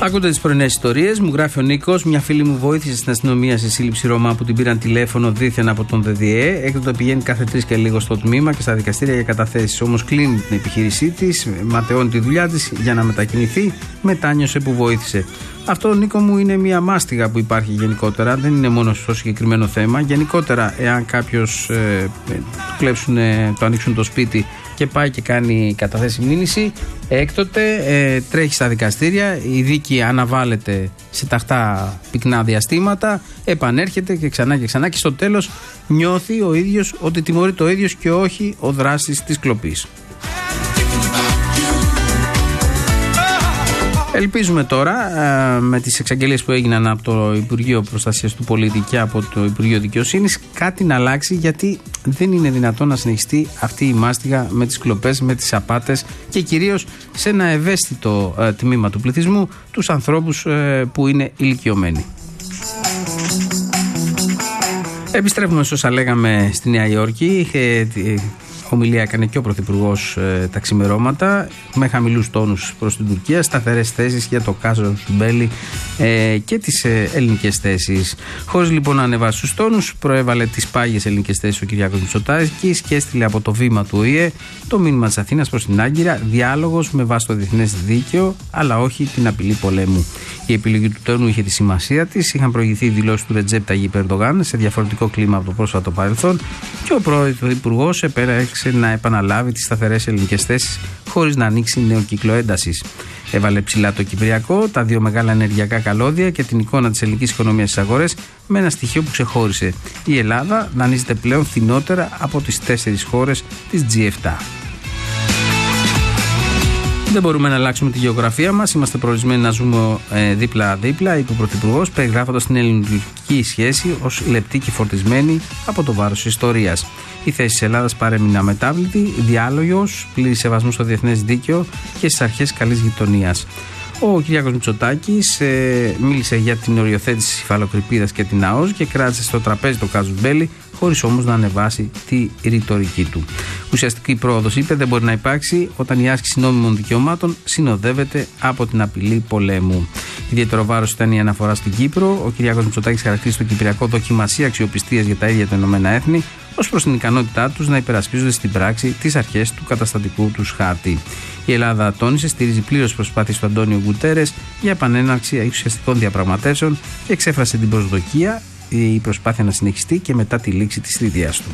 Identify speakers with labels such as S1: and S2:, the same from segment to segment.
S1: Άκουντα τις πρωινές ιστορίες, μου γράφει ο Νίκος. Μια φίλη μου βοήθησε στην αστυνομία στη σύλληψη Ρωμά που την πήραν τηλέφωνο δίθεν από τον ΔΔΕ. Έκτοτε πηγαίνει κάθε 3 και λίγο στο τμήμα και στα δικαστήρια για καταθέσεις. Όμως κλείνει την επιχείρησή της, ματαιώνει τη δουλειά της για να μετακινηθεί. Μετάνιωσε που βοήθησε. Αυτό, Νίκο μου, είναι μια μάστιγα που υπάρχει γενικότερα. Δεν είναι μόνο στο συγκεκριμένο θέμα. Γενικότερα, εάν κάποιος του ανοίξουν το σπίτι και πάει και κάνει καταθέση μήνυση, έκτοτε τρέχει στα δικαστήρια, η δίκη αναβάλλεται σε ταχτά πυκνά διαστήματα, επανέρχεται και ξανά και στο τέλος νιώθει ο ίδιος ότι τιμωρείται ο ίδιος και όχι ο δράστης της κλοπής. Ελπίζουμε τώρα με τις εξαγγελίες που έγιναν από το Υπουργείο Προστασίας του Πολίτη και από το Υπουργείο Δικαιοσύνης κάτι να αλλάξει, γιατί δεν είναι δυνατόν να συνεχιστεί αυτή η μάστιγα με τις κλοπές, με τις απάτες και κυρίως σε ένα ευαίσθητο τμήμα του πληθυσμού, τους ανθρώπους που είναι ηλικιωμένοι. Επιστρέφουμε σε όσα λέγαμε στη Νέα Υόρκη. Ομιλία έκανε και ο Πρωθυπουργός τα ξημερώματα, με χαμηλούς τόνους προς την Τουρκία, σταθερές θέσεις για το κάζο του Μπέλη και τις ελληνικές θέσεις. Χωρίς λοιπόν να ανεβάσει τους τόνους, προέβαλε τις πάγιες ελληνικές θέσεις ο Κυριάκος Μητσοτάκης και έστειλε από το βήμα του ΟΗΕ το μήνυμα της Αθήνας προς την Άγκυρα: διάλογος με βάση το διεθνές δίκαιο, αλλά όχι την απειλή πολέμου. Η επιλογή του τόνου είχε τη σημασία της. Είχαν προηγηθεί οι δηλώσεις του Ρετζέπ Ταγιπ Ερντογάν σε διαφορετικό κλίμα από το πρόσφατο παρελθόν και ο Πρωθυπουργός επέλεξε να επαναλάβει τις σταθερές ελληνικές θέσεις χωρίς να ανοίξει νέο κύκλο έντασης. Έβαλε ψηλά το Κυπριακό, τα δύο μεγάλα ενεργειακά καλώδια και την εικόνα της ελληνικής οικονομίας στις αγορές, με ένα στοιχείο που ξεχώρισε: η Ελλάδα δανείζεται πλέον φθηνότερα από τις 4 χώρες της G7. Δεν μπορούμε να αλλάξουμε τη γεωγραφία μας. Είμαστε προορισμένοι να ζούμε δίπλα-δίπλα, είπε ο Πρωθυπουργός, περιγράφοντας την ελληνική σχέση ως λεπτή και φορτισμένη από το βάρος της ιστορίας. Η θέση της Ελλάδας παρέμεινε αμετάβλητη, διάλογος, πλήρη σεβασμό στο διεθνές δίκαιο και στις αρχές καλής γειτονίας. Ο Κυριάκος Μητσοτάκης μίλησε για την οριοθέτηση της υφαλοκρηπίδας και την ΑΟΣ και κράτησε στο τραπέζι το κάζου Μπέλη, χωρίς όμως να ανεβάσει τη ρητορική του. Ουσιαστική πρόοδος, είπε, δεν μπορεί να υπάρξει όταν η άσκηση νόμιμων δικαιωμάτων συνοδεύεται από την απειλή πολέμου. Ιδιαίτερο βάρος ήταν η αναφορά στην Κύπρο. Ο Κυριάκος Μητσοτάκης χαρακτήρισε το Κυπριακό δοκιμασία αξιοπιστίας για τα ίδια τα Ηνωμένα Έθνη, ως προς την ικανότητά τους να υπερασπίζονται στην πράξη τις αρχές του καταστατικού τους χάρτη. Η Ελλάδα, τόνισε, στηρίζει πλήρως προσπάθειες του Αντώνιο Γκουτέρες για επανέναρξη ουσιαστικών διαπραγματεύσεων και εξέφρασε την προσδοκία η προσπάθεια να συνεχιστεί και μετά τη λήξη της θητείας του.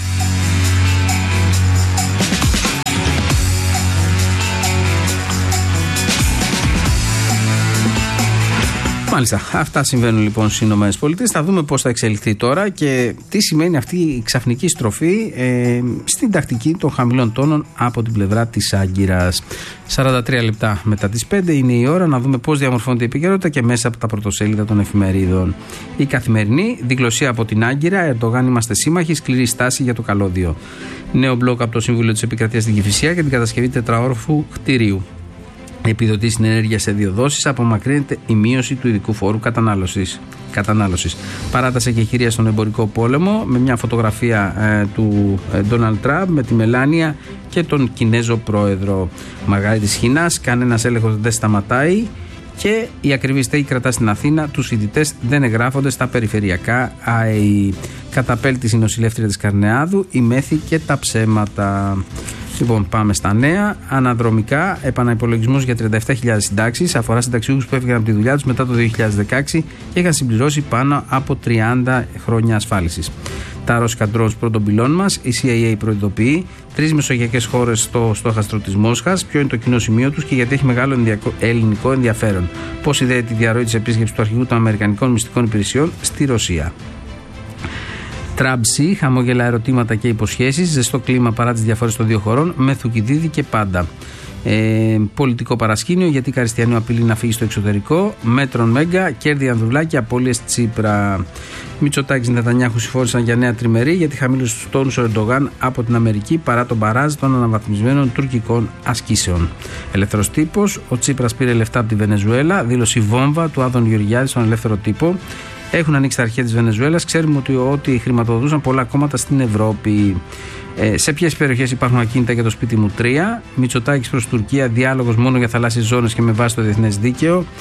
S1: Μάλιστα, αυτά συμβαίνουν λοιπόν στις ΗΠΑ. Θα δούμε πώς θα εξελιχθεί τώρα και τι σημαίνει αυτή η ξαφνική στροφή στην τακτική των χαμηλών τόνων από την πλευρά της Άγκυρας. 43 λεπτά μετά τις 5 είναι η ώρα να δούμε πώς διαμορφώνεται η επικαιρότητα και μέσα από τα πρωτοσέλιδα των εφημερίδων. Η Καθημερινή, διγλωσία από την Άγκυρα, Ερντογάν είμαστε σύμμαχοι, σκληρή στάση για το καλώδιο. Νέο μπλοκ από το Συμβούλιο της Επικρατείας στην Κηφισιά για την κατασκευή τετραόροφου κτηρίου. Επιδοτήσει στην ενέργεια σε 2 δόσεις, απομακρύνεται η μείωση του ειδικού φόρου κατανάλωσης. Παράτασε και χειρία στον εμπορικό πόλεμο με μια φωτογραφία του Ντόναλντ Τραμπ με τη Μελάνια και τον Κινέζο πρόεδρο. Μαργαρίτης Χινάς, κανένας έλεγχος δεν σταματάει και η ακριβή στέγη κρατά στην Αθήνα. Τους φοιτητές δεν εγγράφονται στα περιφερειακά ΑΕΗ. Καταπέλτης η νοσηλεύτρια της Καρνεάδου, η μέθη και τα ψέματα. Λοιπόν, πάμε στα νέα. Αναδρομικά, επαναυπολογισμός για 37.000 συντάξεις. Αφορά συνταξιούχους που έφυγαν από τη δουλειά τους μετά το 2016 και είχαν συμπληρώσει πάνω από 30 χρόνια ασφάλισης. Τα ρώσικα ντρόουν πρώτων πυλών μας. Η CIA προειδοποιεί 3 μεσογειακές χώρες στο στόχαστρο της Μόσχας. Ποιο είναι το κοινό σημείο τους και γιατί έχει μεγάλο ελληνικό ενδιαφέρον. Πώς ιδέεται τη διαρροή της επίσκεψης του αρχηγού των Αμερικανικών μυστικών υπηρεσιών στη Ρωσία. Τραμπ-Σι, χαμόγελα ερωτήματα και υποσχέσεις, ζεστό κλίμα παρά τις διαφορές των δύο χωρών, με Θουκυδίδη και πάντα. Πολιτικό παρασκήνιο, γιατί η Καριστιανού απειλεί να φύγει στο εξωτερικό. Μέτρον Μέγκα, κέρδη Ανδρουλάκη, απώλειες Τσίπρα. Μητσοτάκης Νετανιάχου συμφώνησαν για νέα τριμερή, γιατί χαμήλωσε τους τόνους ο Ερντογάν από την Αμερική παρά τον μπαράζ των αναβαθμισμένων τουρκικών ασκήσεων. Ελεύθερος τύπος, ο Τσίπρας πήρε λεφτά από τη Βενεζουέλα, δήλωση βόμβα του Άδων Γεωργιάδη στον Ελεύθερο Τύπο. Έχουν ανοίξει τα αρχαία της Βενεζουέλας. Ξέρουμε ότι χρηματοδοτούσαν πολλά κόμματα στην Ευρώπη. Σε ποιες περιοχές υπάρχουν ακίνητα για το σπίτι μου? 3. Μητσοτάκης προς Τουρκία, διάλογος μόνο για θαλάσσιες ζώνες και με βάση το διεθνές δίκαιο.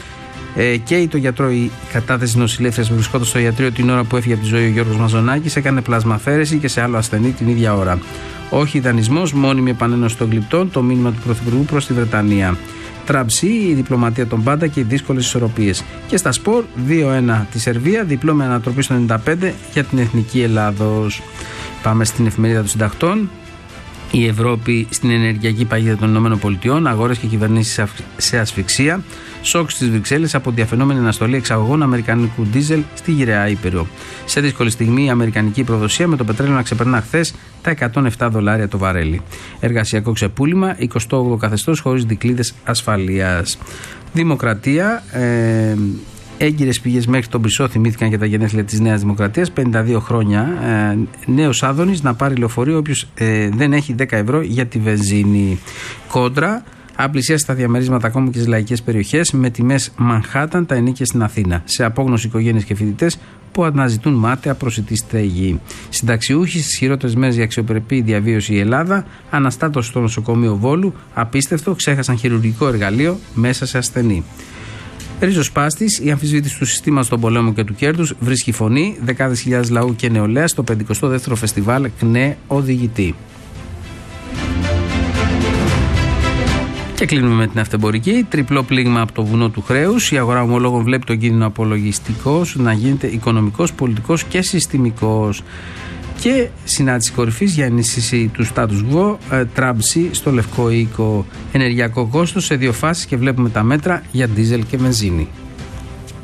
S1: Καίει το γιατρό η κατάθεση νοσηλεύτριας που βρισκόταν στο ιατρείο την ώρα που έφυγε από τη ζωή ο Γιώργος Μαζονάκης. Έκανε πλασμαφέρεση και σε άλλο ασθενή την ίδια ώρα. Όχι δανεισμός, μόνιμη επανένωση των γλυπτών, το μήνυμα του Πρωθυπουργού προς τη Βρετανία. Τραμπσί, η διπλωματία των πάντα και οι δύσκολες ισορροπίες. Και στα σπορ, 2-1 τη Σερβία, διπλό με ανατροπή στο 95 για την Εθνική Ελλάδος. Πάμε στην εφημερίδα των συντακτών. Η Ευρώπη στην ενεργειακή παγίδα των ΗΠΑ, αγορές και κυβερνήσεις σε ασφυξία. Σοκ στις Βρυξέλλες από διαφαινόμενη αναστολή εξαγωγών αμερικανικού ντίζελ στη γυραιά Ήπειρο. Σε δύσκολη στιγμή η αμερικανική προδοσία με το πετρέλαιο να ξεπερνά χθες τα $107 το βαρέλι. Εργασιακό ξεπούλημα, 28ο καθεστώς χωρίς δικλείδες ασφαλείας. Δημοκρατία. Έγκυρες πηγές μέχρι τον Πρισό θυμήθηκαν για τα γενέθλια της Νέας Δημοκρατίας. 52 χρόνια. Νέος Άδωνης να πάρει λεωφορείο όποιος δεν έχει 10 ευρώ για τη βενζίνη. Κόντρα. Απλησιάσει τα διαμερίσματα ακόμη και στις λαϊκές περιοχές με τιμές Μανχάταν τα ενίκια στην Αθήνα. Σε απόγνωση οικογένειες και φοιτητές που αναζητούν μάταια προσιτή στέγη. Συνταξιούχοι στις χειρότερες μέρες για αξιοπρεπή διαβίωση η Ελλάδα. Αναστάτωση στο νοσοκομείο Βόλου. Απίστευτο, ξέχασαν χειρουργικό εργαλείο μέσα σε ασθενή. Ριζοσπάστης, η αμφισβήτηση του συστήματος των πολέμων και του κέρδους βρίσκει φωνή. Δεκάδες χιλιάδες λαού και νεολαία στο 52ο φεστιβάλ ΚΝΕ Οδηγητή. Και κλείνουμε με την αυτεμπορική. Τριπλό πλήγμα από το βουνό του χρέους. Η αγορά ομολόγων βλέπει τον κίνδυνο απολογιστικός να γίνεται οικονομικός, πολιτικός και συστημικός. Και συνάντηση κορυφής για ενίσχυση του status quo. Τραμπσί στο Λευκό Οίκο. Ενεργειακό κόστος σε 2 φάσεις και βλέπουμε τα μέτρα για ντίζελ και βενζίνη.